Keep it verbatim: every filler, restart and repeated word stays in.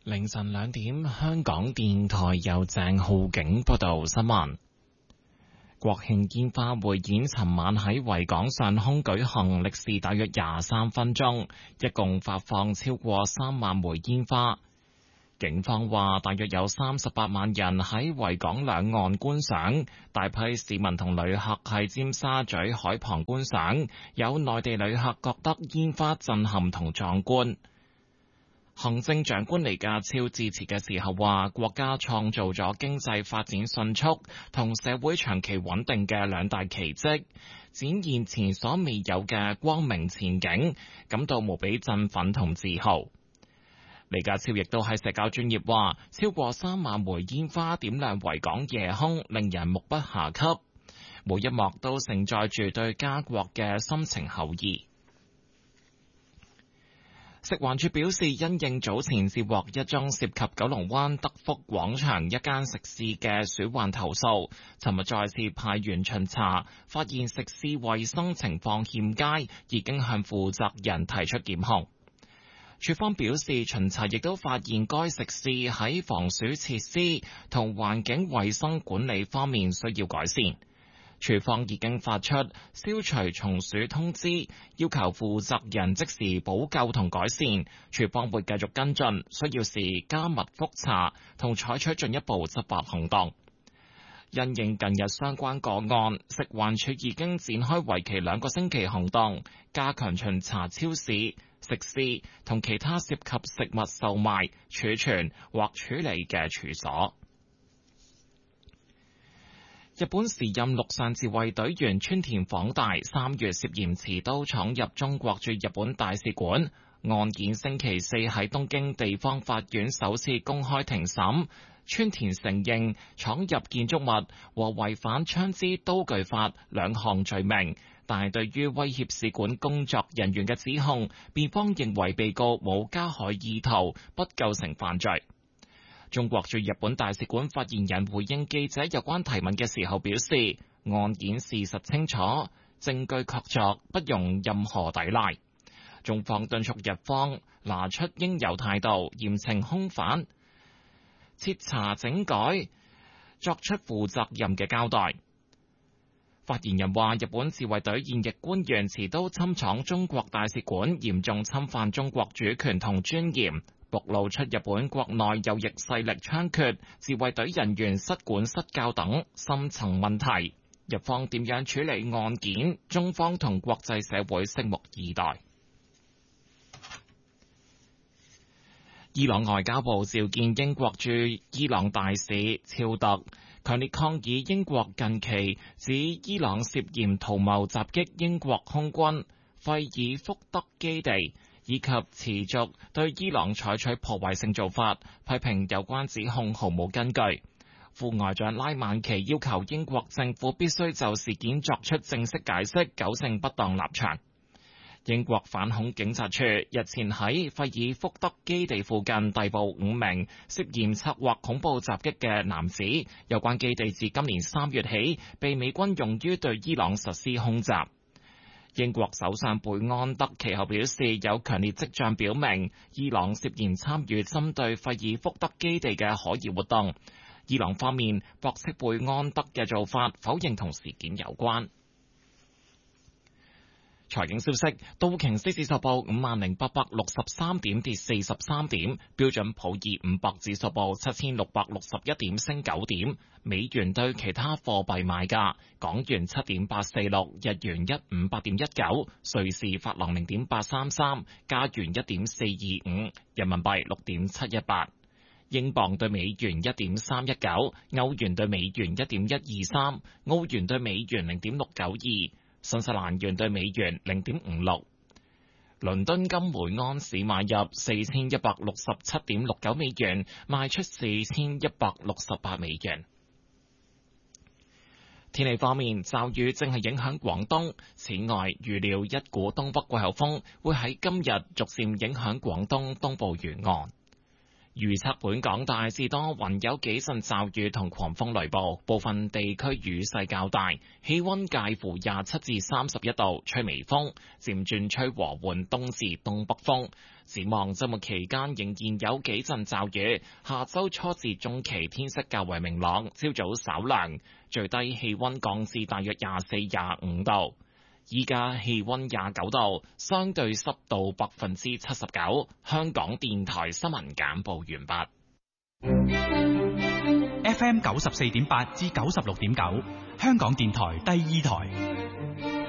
凌晨兩點，香港電台由鄭浩景報道新聞。國慶煙花匯演尋晚喺維港上空舉行，歷時大約廿三分鐘，一共發放超過三萬枚煙花。警方話，大約有三十八萬人喺維港兩岸觀賞，大批市民同旅客喺尖沙咀海旁觀賞，有內地旅客覺得煙花震撼同壯觀。行政長官李家超致辭嘅時候話，國家創造咗經濟發展迅速同社會長期穩定嘅兩大奇蹟，展現前所未有嘅光明前景，感到無比振奮同自豪。李家超亦都喺社交專頁話，超過三萬枚煙花點亮維港夜空，令人目不暇給，每一幕都承載住對家國嘅深情厚誼。食環署表示，因應早前接獲一宗涉及九龍灣德福廣場一間食肆嘅鼠患投訴，尋日再次派員巡查，發現食肆衛生情況欠佳，已經向負責人提出檢控。署方表示，巡查亦都發現該食肆喺防鼠設施同環境衛生管理方面需要改善。署方已經發出消除蟲鼠通知，要求負責人即時補救同改善。署方會繼續跟進，需要時加密覆查同採取進一步執法行動。因應近日相關個案，食環署已經展開為期兩個星期行動，加強巡查超市、食肆同其他涉及食物售賣、儲存或處理嘅處所。日本時任陸上自衛隊員川田晃大三月涉嫌持刀闖入中國駐日本大使館，案件星期四喺東京地方法院首次公開庭審。川田承認闖入建築物和違反槍支刀具法兩項罪名，但係對於威脅使館工作人員嘅指控，辯方認為被告冇加害意圖，不構成犯罪。中國駐日本大使館發言人回應記者有關提問嘅時候表示，案件事實清楚，證據確鑿，不容任何抵賴。中方敦促日方拿出應有態度，嚴懲兇犯，徹查整改，作出負責任嘅交代。發言人話，日本自衛隊現役官員持刀侵闖中國大使館，嚴重侵犯中國主權同尊嚴，暴露出日本國內右翼勢力猖獗、自衛隊人員失管失教等深層問題。日方點樣處理案件，中方同國際社會拭目以待。伊朗外交部召見英國駐伊朗大使肖特，強烈抗議英國近期指伊朗涉嫌圖謀襲擊英國空軍費爾福德基地，以及持續對伊朗採取破壞性做法，批評有關指控毫無根據。副外長拉曼奇要求英國政府必須就事件作出正式解釋，糾正不當立場。英國反恐警察處日前喺費爾福德基地附近逮捕五名涉嫌策劃恐怖襲擊嘅男子，有關基地自今年三月起被美軍用於對伊朗實施空襲。英國首相貝安德其後表示，有強烈跡象表明伊朗涉嫌參與針對費爾福德基地嘅可疑活動。伊朗方面駁斥貝安德嘅做法，否認同事件有關。財經消息，道瓊斯指數報五萬零八百六十三點，跌四十三點；標準普爾五百指數報七千六百六十一點，升九點。美元對其他貨幣賣價：港元七點八四六，日元一五八點一九，瑞士法郎零點八三三，加元一點四二五，人民幣六點七一八，英鎊對美元一點三一九，歐元對美元一點一二三，澳元對美元零點六九二。新西蘭元對美元零點五六，倫敦金每安士買入四千一百六十七點六九美元，賣出四千一百六十八美元。天氣方面，驟雨正係影響廣東，此外預料一股東北季候風會喺今日逐漸影響廣東東部沿岸。 預測本港大致多雲，有幾陣驟雨同狂風雷暴，部分地區雨勢較大，氣溫介乎廿七至三十一度，吹微風，漸轉吹和緩東至東北風。展望週末期間仍然有幾陣驟雨，下週初至中期天色較為明朗，朝早稍涼，最低氣溫降至大約廿四、廿五度。依家氣溫廿九度，相對濕度百分之七十九。香港電台新聞簡報完畢。 F M 九十四點八至九十六點九，香港電台第二台。